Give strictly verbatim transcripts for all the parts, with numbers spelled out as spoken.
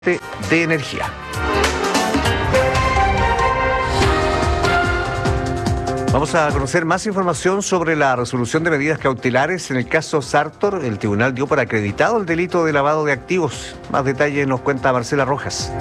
de energía. Vamos a conocer más información sobre la resolución de medidas cautelares en el caso Sartor. El tribunal dio por acreditado el delito de lavado de activos. Más detalles nos cuenta Marcela Rojas.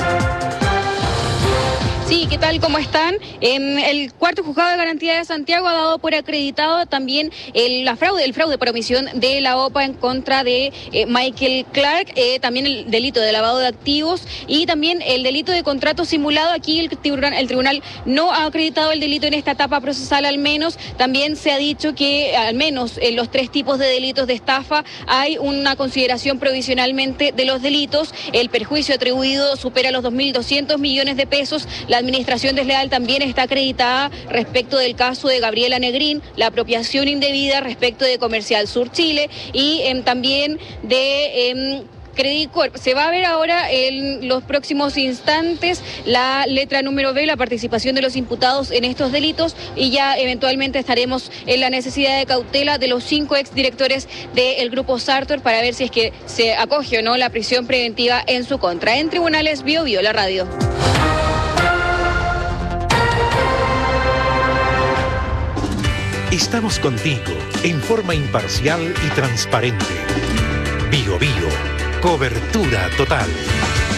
Sí, ¿qué tal? ¿Cómo están? En el cuarto juzgado de garantía de Santiago ha dado por acreditado también el, la fraude, el fraude por omisión de la O P A en contra de eh, Michael Clark, eh, también el delito de lavado de activos y también el delito de contrato simulado. Aquí el tribunal, el tribunal no ha acreditado el delito en esta etapa procesal al menos. También se ha dicho que al menos en los tres tipos de delitos de estafa hay una consideración provisionalmente de los delitos. El perjuicio atribuido supera los dos mil doscientos millones de pesos. La administración desleal también está acreditada respecto del caso de Gabriela Negrín, la apropiación indebida respecto de Comercial Sur Chile y eh, también de eh, Credit Corp. Se va a ver ahora en los próximos instantes la letra número B, la participación de los imputados en estos delitos, y ya eventualmente estaremos en la necesidad de cautela de los cinco exdirectores del grupo Sartor para ver si es que se acoge o no la prisión preventiva en su contra. En Tribunales, Bio Bio, la radio. Estamos contigo en forma imparcial y transparente. Bio Bio, cobertura total.